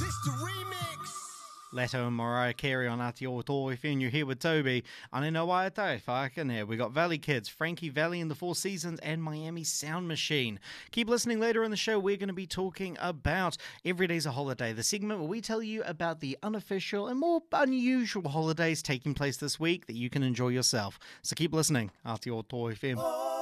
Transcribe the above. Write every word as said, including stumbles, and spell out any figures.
Leto and Mariah Carey on Aotearoa F M. You're here with Toby. Anina Waiatai, whaakane. We got Valley Kids, Frankie Valli and the Four Seasons, and Miami Sound Machine. Keep listening. Later in the show, we're going to be talking about Every Day's a Holiday, the segment where we tell you about the unofficial and more unusual holidays taking place this week that you can enjoy yourself. So keep listening. Aotearoa F M.